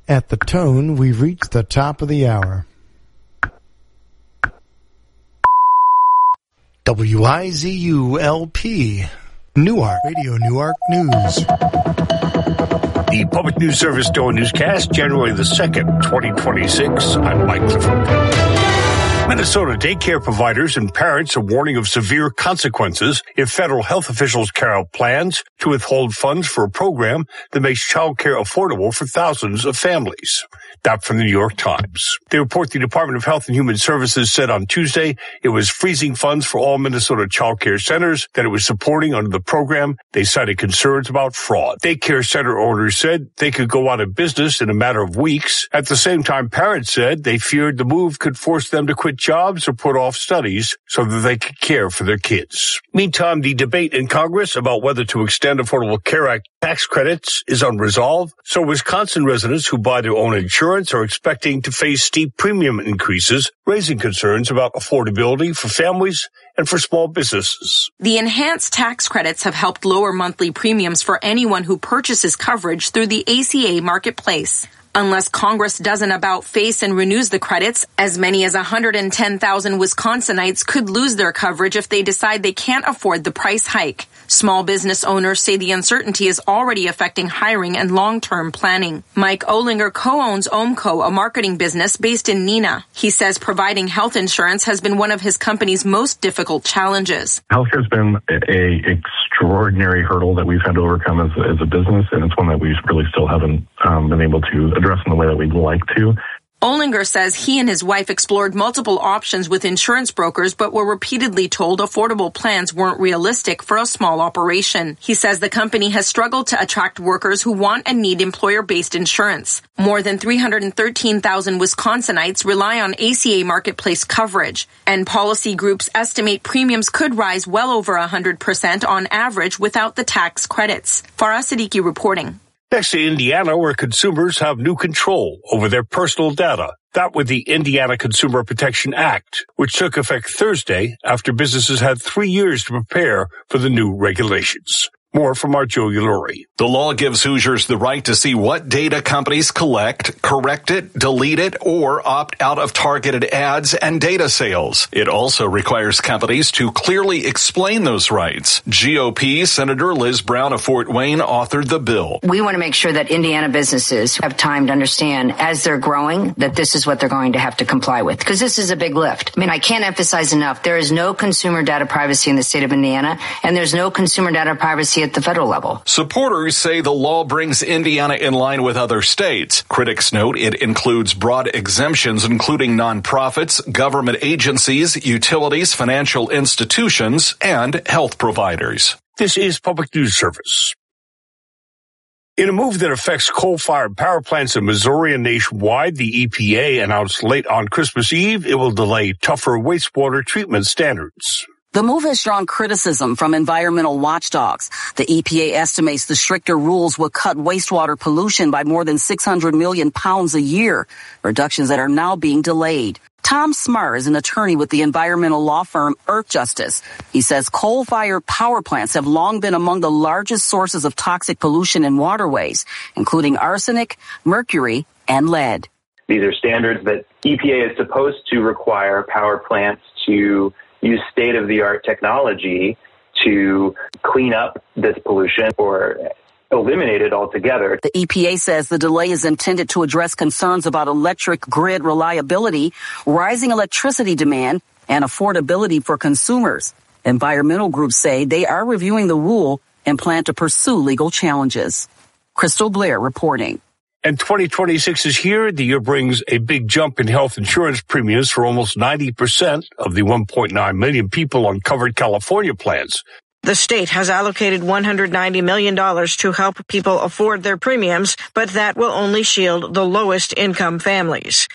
At the tone, we've reached the top of the hour. WIZU-LP, Newark, Radio Newark News. The Public News Service DOA Newscast, January the 2nd, 2026. I'm Mike Clifford. Minnesota daycare providers and parents are warning of severe consequences if federal health officials carry out plans to withhold funds for a program that makes child care affordable for thousands of families. That from the New York Times. They report the Department of Health and Human Services said on Tuesday it was freezing funds for all Minnesota child care centers that it was supporting under the program. They cited concerns about fraud. Daycare center owners said they could go out of business in a matter of weeks. At the same time, parents said they feared the move could force them to quit jobs or put off studies so that they could care for their kids. Meantime, the debate in Congress about whether to extend Affordable Care Act tax credits is unresolved, so Wisconsin residents who buy their own insurance are expecting to face steep premium increases, raising concerns about affordability for families and for small businesses. The enhanced tax credits have helped lower monthly premiums for anyone who purchases coverage through the ACA marketplace. Unless Congress does an about-face and renews the credits, as many as 110,000 Wisconsinites could lose their coverage if they decide they can't afford the price hike. Small business owners say the uncertainty is already affecting hiring and long-term planning. Mike Olinger co-owns OMCO, a marketing business based in Neenah. He says providing health insurance has been one of his company's most difficult challenges. Healthcare has been an extraordinary hurdle that we've had to overcome as a business, and it's one that we really still haven't been able to address in the way that we'd like to. Olinger says he and his wife explored multiple options with insurance brokers but were repeatedly told affordable plans weren't realistic for a small operation. He says the company has struggled to attract workers who want and need employer-based insurance. More than 313,000 Wisconsinites rely on ACA marketplace coverage, and policy groups estimate premiums could rise well over 100% on average without the tax credits. Farah Siddiqui reporting. Next to Indiana, where consumers have new control over their personal data. That with the Indiana Consumer Protection Act, which took effect Thursday after businesses had 3 years to prepare for the new regulations. More from our Joe Uluri. The law gives Hoosiers the right to see what data companies collect, correct it, delete it, or opt out of targeted ads and data sales. It also requires companies to clearly explain those rights. GOP Senator Liz Brown of Fort Wayne authored the bill. We want to make sure that Indiana businesses have time to understand as they're growing that this is what they're going to have to comply with, because this is a big lift. I mean, I can't emphasize enough, there is no consumer data privacy in the state of Indiana, and there's no consumer data privacy at the federal level. Supporters say the law brings Indiana in line with other states. Critics note it includes broad exemptions, including nonprofits, government agencies, utilities, financial institutions, and health providers. This is Public News Service. In a move that affects coal-fired power plants in Missouri and nationwide, the EPA announced late on Christmas Eve it will delay tougher wastewater treatment standards. The move has drawn criticism from environmental watchdogs. The EPA estimates the stricter rules will cut wastewater pollution by more than 600 million pounds a year, reductions that are now being delayed. Tom Smar is an attorney with the environmental law firm Earth Justice. He says coal-fired power plants have long been among the largest sources of toxic pollution in waterways, including arsenic, mercury, and lead. These are standards that EPA is supposed to require power plants to use state-of-the-art technology to clean up this pollution or eliminate it altogether. The EPA says the delay is intended to address concerns about electric grid reliability, rising electricity demand, and affordability for consumers. Environmental groups say they are reviewing the rule and plan to pursue legal challenges. Crystal Blair reporting. And 2026 is here. The year brings a big jump in health insurance premiums for almost 90% of the 1.9 million people on covered California plans. The state has allocated $190 million to help people afford their premiums, but that will only shield the lowest income families.